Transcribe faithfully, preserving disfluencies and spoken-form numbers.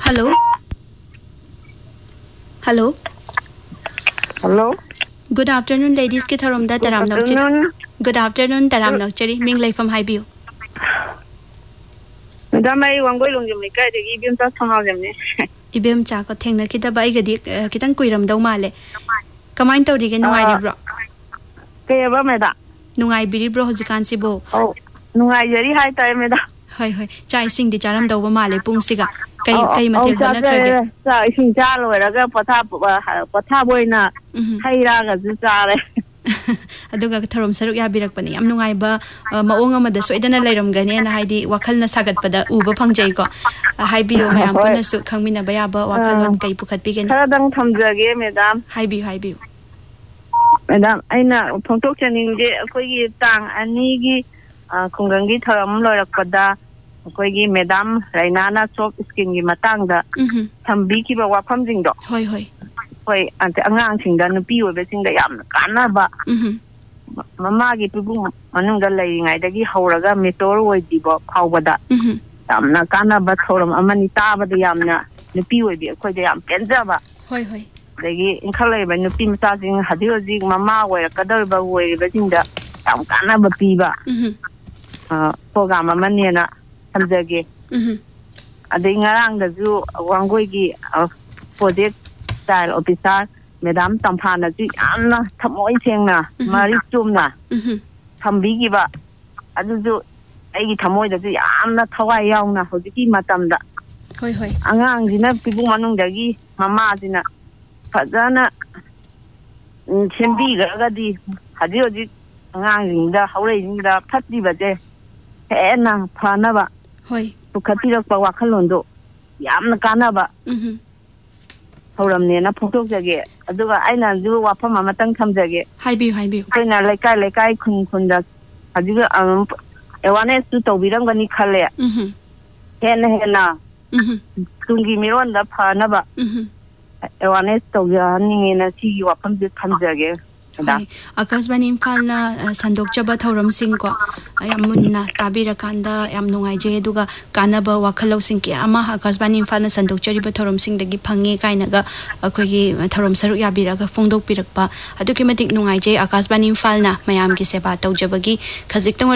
Hello. Hello. Hello. Good afternoon, ladies. Ki tharom da taram nakchari. Good afternoon, taram nakchari. Ming Laifam haibiu. Madam, I wangoi longjam ni kai de ibim ta thongal jamne. Ibim cha ko thengna kita bai gadi kitang kuiram dau male. Kamain tawri ge nungai ri bro. Ke ba meda. Nungai biri bro hojikan sibo. Oh, nungai jari hai tai meda. Hoi hoi. Chai sing di charam dau ba male pung siga. Kai kai mathil hola krage. Cha ising cha loiraga patha patha boina. Haira ga ju cha re. Aduga tharom saruk ya birak pani am nungai ba maong amada soidana lairam gane na haidi wakal na sagat pada uba phangjai ko haibiyo mayam puna su khangmina ba ya ba wakalon kai pukhat bi gane thadang thamjage madam haibiyo haibiyo madam aina phongtok chaning je akoi gi tang ani gi khunggang gi tharam loirak pada akoi gi madam rainana chop skin gi matang da thambi ki ba wafam jing do hoi hoi hoi ante angang sing da nupi obe sing da yam kana ba Mama gi pibu manung da lai ngai da gi hauraga metor oi di bo phawbada yamna kana ba thoram amani ta ba da yamna nupi oi bi khoi da yam penja ba hoi hoi dagi inkhalai ba nupi mata jing hadi oji mama oi kadar ba oi ba jing da yam kana ba pi ba ah program amani na samjage adai ngarang da ju wangoi gi project style officer Madam Tampana ji amna thamoi sengna mari chumna thambi gi ba adu ju ai gi thamoi da ji amna thawai yauna hojiki matam da hoi hoi angang jina pibu manung da gi mama jina fajana chembi ga ga di haji hoji angang jing da haure jing da phatti ba je hena phana ba hoi tukhati rak pa wakhalon do yamna kana ba Horam ne na phoktok jage aduga aina ju wafam amatang thamjage haibiyo haibiyo koina laikai laikai khun khun da aduga awareness tu tawbiram gani khale hena hena tungi miron da phana ba awareness tawja ninge na si wafam ju thamjage Akasbani Imphal na sandok chaba thoram sing ko ayam munna tabira kanda yam nungai je duga kanaba wakhalo sing ke ama Akasbani Imphal na sandok chari ba thoram sing dagi phange kaina ga akhoi gi thoram saruk ya bira ga phongdok pirak pa aduki matik nungai je Akasbani Imphal na mayam gi seba tawjabagi khajik